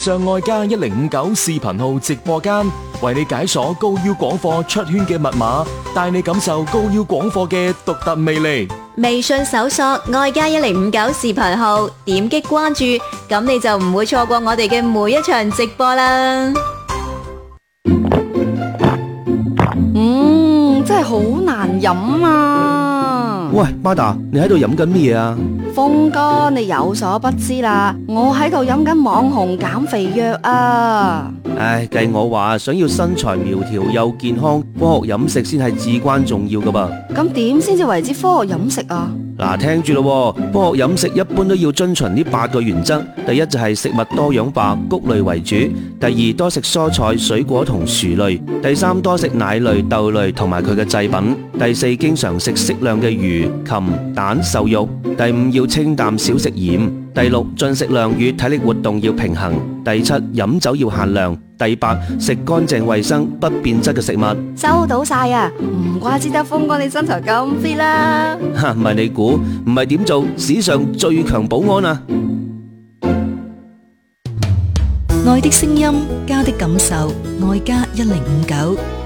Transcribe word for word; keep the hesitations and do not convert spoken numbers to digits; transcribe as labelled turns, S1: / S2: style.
S1: 上愛家一零五九視頻號直播間，為你解鎖高腰廣貨出圈嘅密碼，帶你感受高腰廣貨嘅獨特魅力。
S2: 微信搜索愛家一零五九視頻號，點擊關注，咁你就唔會錯過我哋嘅每一場直播啦。
S3: 嗯，真係好難飲啊！
S4: 喂，巴達，你喺度飲緊乜嘢啊？
S3: 峰哥，你有所不知啦，我喺度飲緊網紅減肥藥啊！
S4: 唉，計我話，想要身材苗條又健康，科學飲食先係至關重要噶噃。
S3: 咁點先至為之科學飲食啊？
S4: 嗱，聽住咯，科學飲食一般都要遵循呢八個原則。第一就係食物多樣化，穀類為主；第二多食蔬菜、水果同薯類；第三多食奶類、豆類同埋佢嘅製品；第四經常食適量嘅魚、禽、蛋、瘦肉；第五要清淡少食鹽；第六進食量與體力活動要平衡；第七飲酒要限量；第八食乾淨衛生不變質嘅食物。
S3: 收到晒啊！唔怪之得峰哥你身材咁 fit 啦。
S4: 哈，唔係你估，唔係點做史上最強保安啊！
S5: 愛的聲音，家的感受，愛家一零五九。